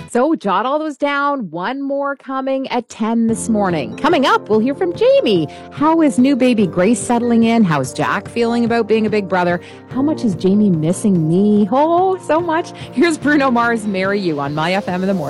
So jot all those down. One more coming at 10 this morning. Coming up, we'll hear from Jamie. How is new baby Grace settling in? How's Jack feeling about being a big brother? How much is Jamie missing me? Oh, so much. Here's Bruno Mars, Marry You on My FM in the morning.